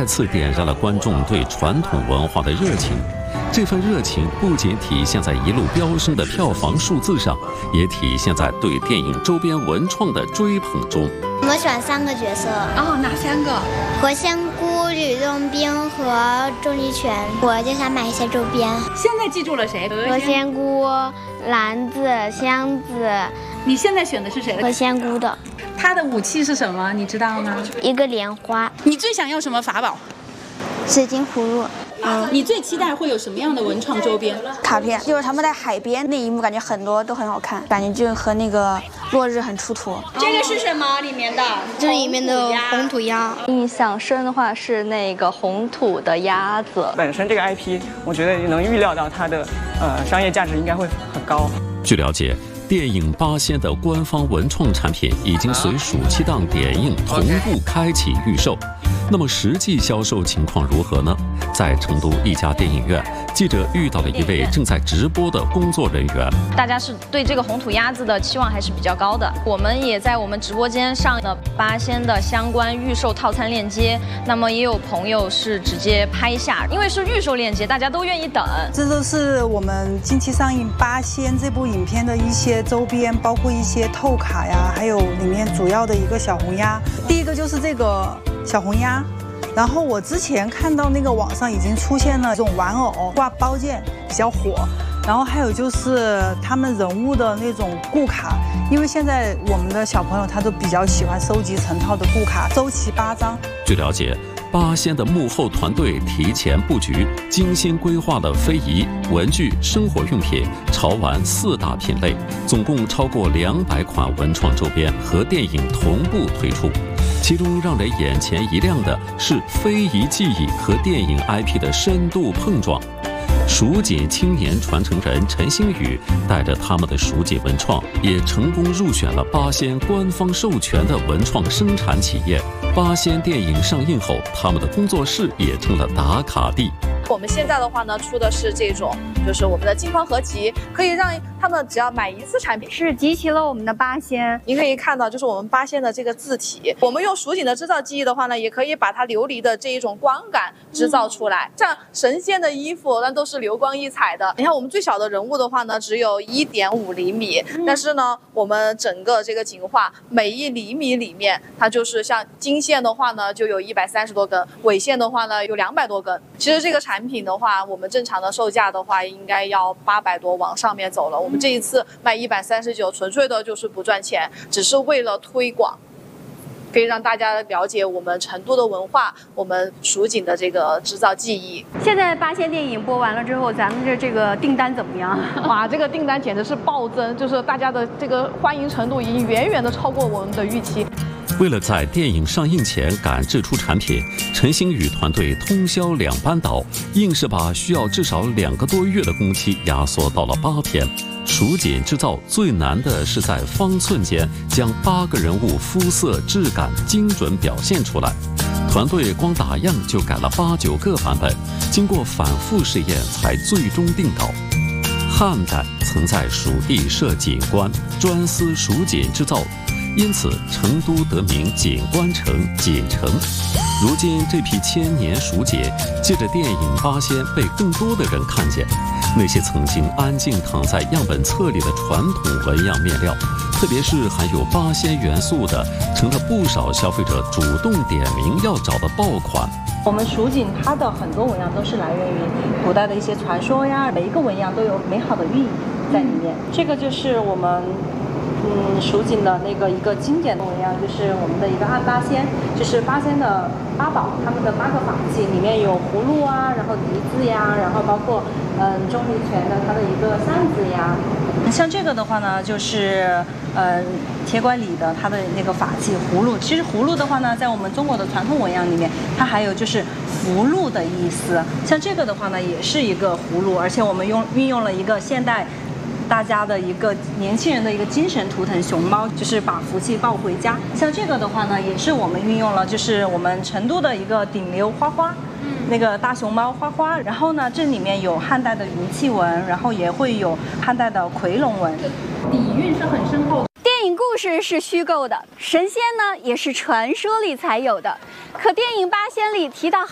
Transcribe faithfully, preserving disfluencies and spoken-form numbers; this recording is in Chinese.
再次点燃了观众对传统文化的热情。这份热情不仅体现在一路飙升的票房数字上，也体现在对电影周边文创的追捧中。 我喜欢三个角色哦，哪三个？ 何仙姑、吕洞宾和钟离权。我就想买一些周边。 现在记住了谁？ 何仙姑、篮子、箱子。 你现在选的是谁的？ 何仙姑的。 她的武器是什么？你知道吗？ 一个莲花。 你最想要什么法宝？ 水晶葫芦。 嗯，你最期待会有什么样的文创周边？ 卡片，就是他们在海边那一幕，感觉很多都很好看，感觉就和那个落日很出土。 这个是什么里面的？ 这里面的红土鸭。 印象深的话是那个红土的鸭子。 本身这个 I P， 我觉得能预料到它的呃商业价值应该会很高。 据了解，电影《八仙》的官方文创产品已经随暑期档点映同步开启预售。那么实际销售情况如何呢？在成都一家电影院，记者遇到了一位正在直播的工作人员。 大家是对这个红土鸭子的期望还是比较高的。我们也在我们直播间上了八仙的相关预售套餐链接。那么也有朋友是直接拍下，因为是预售链接，大家都愿意等。 这都是我们近期上映《八仙》这部影片的一些周边，包括一些透卡呀，还有里面主要的一个小红鸭。第一个就是这个小红鸭。然后我之前看到那个网上已经出现了这种玩偶挂包件比较火，然后还有就是他们人物的那种固卡，因为现在我们的小朋友他都比较喜欢收集成套的固卡，周齐八张。 据了解，八仙的幕后团队提前布局，精心规划了非遗、文具、生活用品、潮玩四大品类，总共超过两百款文创周边和电影同步推出。其中让人眼前一亮的是非遗技艺和电影 I P 的深度碰撞。蜀锦青年传承人陈星宇带着他们的蜀锦文创，也成功入选了八仙官方授权的文创生产企业。八仙电影上映后，他们的工作室也成了打卡地。 我们现在的话呢，出的是这种，就是我们的金框合集，可以让他们只要买一次产品， 是集齐了我们的八仙。 您可以看到，就是我们八仙的这个字体，我们用蜀锦的织造技艺的话呢，也可以把它琉璃的这一种光感制造出来。嗯、像神仙的衣服，那都是流光溢彩的。你看我们最小的人物的话呢，只有一点五厘米，嗯、但是呢，我们整个这个锦画每一厘米里面，它就是像金线的话呢，就有一百三十多根，纬线的话呢，有两百多根。其实这个产品的话，我们正常的售价的话，应该要八百多往上面走了。我们这一次卖一百三十九，纯粹的就是不赚钱，只是为了推广，可以让大家了解我们成都的文化，我们蜀锦的这个制造技艺。 现在八仙电影播完了之后，咱们这这个订单怎么样？ 哇，这个订单简直是暴增，就是大家的这个欢迎程度已经远远的超过我们的预期。 为了在电影上映前赶制出产品，陈星宇团队通宵两班倒，硬是把需要至少两个多月的工期压缩到了八天。蜀锦制造最难的是在方寸间将八个人物肤色、质感精准表现出来。团队光打样就改了八九个版本，经过反复试验才最终定稿。汉代曾在蜀地设锦官，专司蜀锦制造。因此，成都得名锦官城、锦城。如今，这批千年蜀锦借着电影《八仙》被更多的人看见。那些曾经安静躺在样本册里的传统纹样面料，特别是含有八仙元素的，成了不少消费者主动点名要找的爆款。 我们蜀锦它的很多纹样都是来源于古代的一些传说呀，每一个纹样都有美好的寓意在里面。这个就是我们。嗯，蜀锦的那个一个经典的纹样，就是我们的一个暗八仙，就是八仙的八宝，他们的八个法器，里面有葫芦啊，然后笛子呀，然后包括嗯钟离权的它的一个扇子呀。像这个的话呢，就是呃铁拐李的它的那个法器葫芦。其实葫芦的话呢，在我们中国的传统纹样里面，它还有就是福禄的意思。像这个的话呢，也是一个葫芦，而且我们用运用了一个现代。大家的一个年轻人的一个精神图腾熊猫，就是把福气抱回家。像这个的话呢，也是我们运用了，就是我们成都的一个顶流花花，嗯，那个大熊猫花花。然后呢，这里面有汉代的云气纹，然后也会有汉代的夔龙纹， 底蕴是很深厚的。电影故事是虚构的，神仙呢也是传说里才有的。可电影《八仙》里提到。